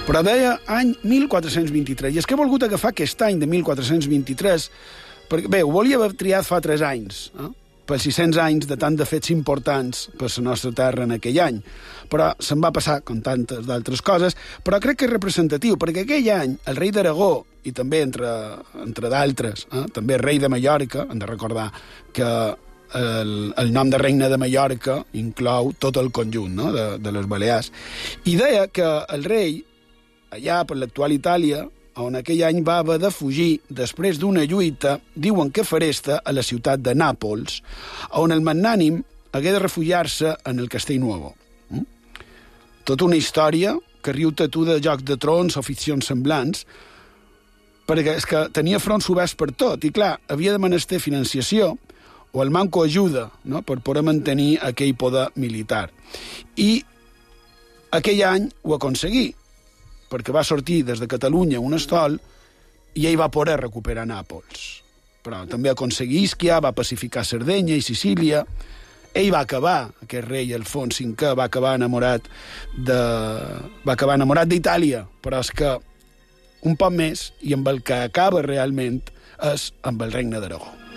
Però deia any 1423, i és que he volgut agafar aquest any de 1423, perquè, bé, ho volia haver triat fa 3 anys, pels 600 anys de tant de fets importants per la nostra terra en aquell any. Però se'n va passar com tantes d'altres coses, però crec que és representatiu, perquè aquell any el rei d'Aragó, i també entre d'altres, també el rei de Mallorca, hem de recordar que el nom de regne de Mallorca inclou tot el conjunt, no?, de les Balears, i deia que el rei, allà per l'actual Itàlia, on aquell any va haver de fugir després d'una lluita, diuen que feresta, a la ciutat de Nàpols, on el magnànim hagué de refugiar-se en el Castell Nuovo. Tota una història que riu-te tu de Jocs de Trons o ficcions semblants, perquè és que tenia fronts oberts per tot, i clar, havia de menester financiació o el manco ajuda, no?, per poder mantenir aquell poder militar. I aquell any ho aconseguí, perquè va sortir des de Catalunya un estol i ell va poder recuperar Nàpols. Però també aconseguí Ischia, va pacificar Sardenya i Sicília. Ell va acabar, aquest rei Alfons V, va acabar enamorat d'Itàlia, però és que un poc més, i amb el que acaba realment, és amb el regne d'Aragó.